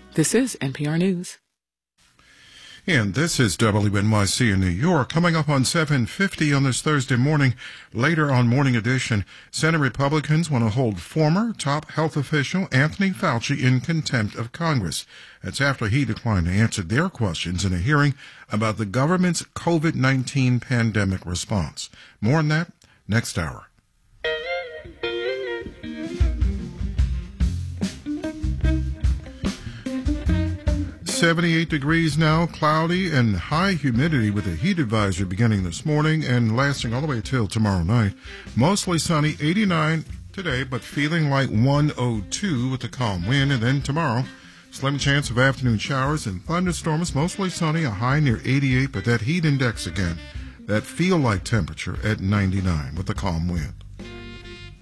This is NPR News. And this is WNYC in New York. Coming up on 7:50 on this Thursday morning, later on Morning Edition, Senate Republicans want to hold former top health official Anthony Fauci in contempt of Congress. That's after he declined to answer their questions in a hearing about the government's COVID-19 pandemic response. More on that next hour. 78 degrees now, cloudy and high humidity with a heat advisory beginning this morning and lasting all the way till tomorrow night. Mostly sunny, 89 today, but feeling like 102 with a calm wind. And then tomorrow, slim chance of afternoon showers and thunderstorms, mostly sunny, a high near 88, but that heat index again, that feel-like temperature at 99 with a calm wind.